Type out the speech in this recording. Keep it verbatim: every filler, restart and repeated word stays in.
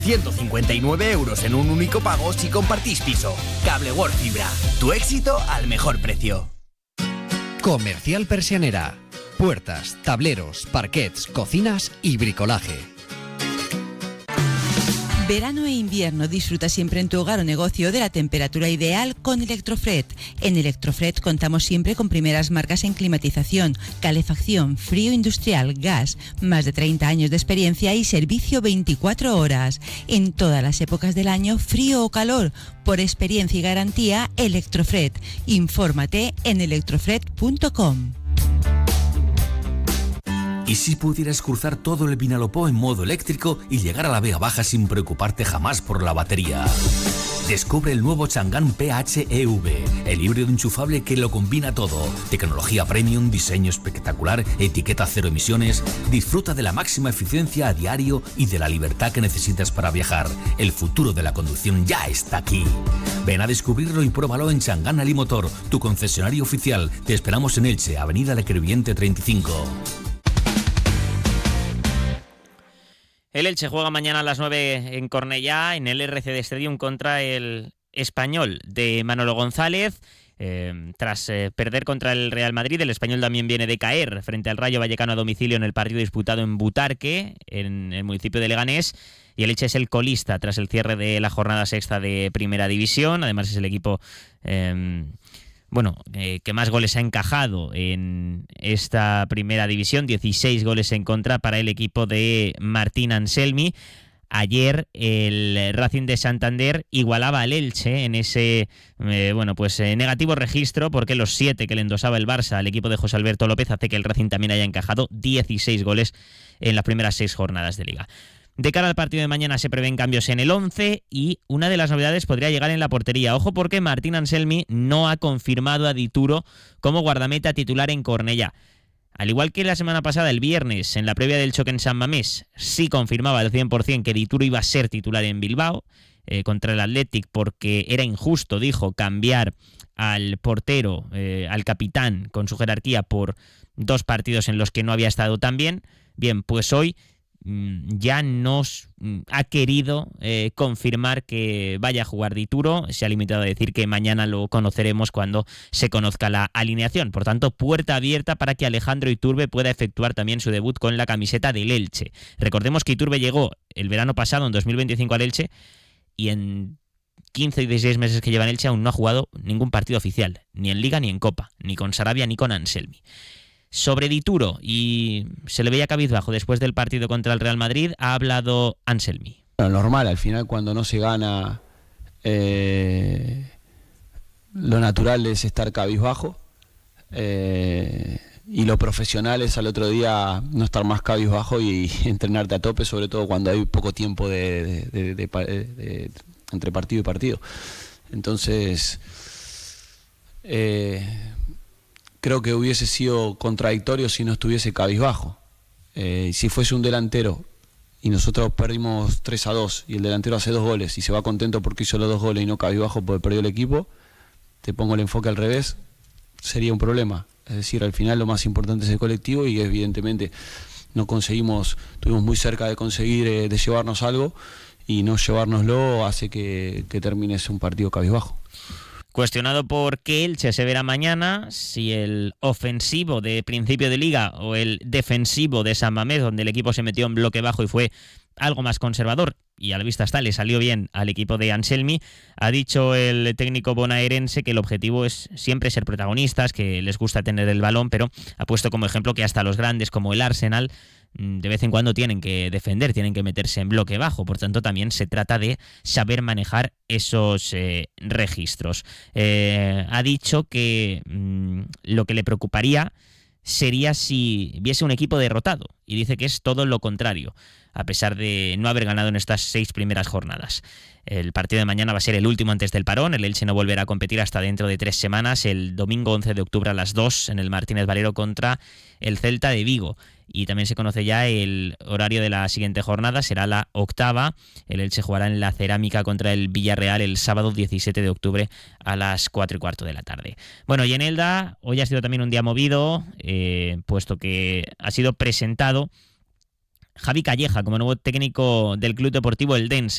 ciento cincuenta y nueve euros en un único pago si compartís piso. Cable World Fibra. Tu éxito al mejor precio. Comercial Persianera. Puertas, tableros, parquets, cocinas y bricolaje. Verano e invierno, disfruta siempre en tu hogar o negocio de la temperatura ideal con Electrofred. En Electrofred contamos siempre con primeras marcas en climatización, calefacción, frío industrial, gas, más de treinta años de experiencia y servicio veinticuatro horas. En todas las épocas del año, frío o calor, por experiencia y garantía, Electrofred. Infórmate en electrofred punto com. ¿Y si pudieras cruzar todo el Vinalopó en modo eléctrico y llegar a la Vega Baja sin preocuparte jamás por la batería? Descubre el nuevo Chang'an P H E V, el híbrido enchufable que lo combina todo. Tecnología premium, diseño espectacular, etiqueta cero emisiones. Disfruta de la máxima eficiencia a diario y de la libertad que necesitas para viajar. El futuro de la conducción ya está aquí. Ven a descubrirlo y pruébalo en Chang'an Alimotor, tu concesionario oficial. Te esperamos en Elche, Avenida Le Crevillente treinta y cinco. El Elche juega mañana a las nueve en Cornellá, en el R C D Stadium, contra el Español de Manolo González. Eh, tras eh, perder contra el Real Madrid, el Español también viene de caer frente al Rayo Vallecano a domicilio en el partido disputado en Butarque, en el municipio de Leganés. Y el Elche es el colista tras el cierre de la jornada sexta de Primera División. Además es el equipo... Eh, Bueno, eh, que más goles ha encajado en esta primera división, dieciséis goles en contra para el equipo de Martín Anselmi. Ayer el Racing de Santander igualaba al Elche en ese eh, bueno pues eh, negativo registro, porque los siete que le endosaba el Barça al equipo de José Alberto López hace que el Racing también haya encajado dieciséis goles en las primeras seis jornadas de Liga. De cara al partido de mañana se prevén cambios en el once y una de las novedades podría llegar en la portería. Ojo, porque Martín Anselmi no ha confirmado a Dituro como guardameta titular en Cornellá. Al igual que la semana pasada, el viernes, en la previa del choque en San Mamés, sí confirmaba al cien por ciento que Dituro iba a ser titular en Bilbao eh, contra el Athletic, porque era injusto, dijo, cambiar al portero, eh, al capitán, con su jerarquía por dos partidos en los que no había estado tan bien. Bien, pues hoy ya nos ha querido eh, confirmar que vaya a jugar Dituro. Se ha limitado a decir que mañana lo conoceremos cuando se conozca la alineación. Por tanto, puerta abierta para que Alejandro Iturbe pueda efectuar también su debut con la camiseta del Elche. Recordemos que Iturbe llegó el verano pasado, en dos mil veinticinco, al Elche, y en quince y dieciséis meses que lleva en Elche aún no ha jugado ningún partido oficial, ni en Liga ni en Copa, ni con Sarabia ni con Anselmi. Sobre Dituro, y se le veía cabizbajo después del partido contra el Real Madrid, ha hablado Anselmi. Lo normal, al final cuando no se gana, eh, lo natural es estar cabizbajo, eh, y lo profesional es al otro día no estar más cabizbajo y, y entrenarte a tope, sobre todo cuando hay poco tiempo de, de, de, de, de, de, entre partido y partido. Entonces... Eh, creo que hubiese sido contradictorio si no estuviese cabizbajo. Eh, si fuese un delantero y nosotros perdimos tres a dos y el delantero hace dos goles y se va contento porque hizo los dos goles y no cabizbajo porque perdió el equipo, te pongo el enfoque al revés, sería un problema. Es decir, al final lo más importante es el colectivo y evidentemente no conseguimos, estuvimos muy cerca de conseguir, eh, de llevarnos algo, y no llevárnoslo hace que, que termine un partido cabizbajo. Cuestionado por qué Elche se verá mañana, si el ofensivo de principio de liga o el defensivo de San Mamés, donde el equipo se metió en bloque bajo y fue algo más conservador, y a la vista está, le salió bien al equipo de Anselmi. Ha dicho el técnico bonaerense que el objetivo es siempre ser protagonistas, que les gusta tener el balón, pero ha puesto como ejemplo que hasta los grandes como el Arsenal de vez en cuando tienen que defender, tienen que meterse en bloque bajo. Por tanto, también se trata de saber manejar esos eh, registros. Eh, ha dicho que mmm, lo que le preocuparía sería si viese un equipo derrotado, y dice que es todo lo contrario, a pesar de no haber ganado en estas seis primeras jornadas. El partido de mañana va a ser el último antes del parón. El Elche no volverá a competir hasta dentro de tres semanas, el domingo once de octubre a las dos en el Martínez Valero contra el Celta de Vigo. Y también se conoce ya el horario de la siguiente jornada, será la octava. El Elche jugará en la Cerámica contra el Villarreal el sábado diecisiete de octubre a las cuatro y cuarto de la tarde. Bueno, y en Elda hoy ha sido también un día movido, eh, puesto que ha sido presentado Javi Calleja como nuevo técnico del Club Deportivo Eldense.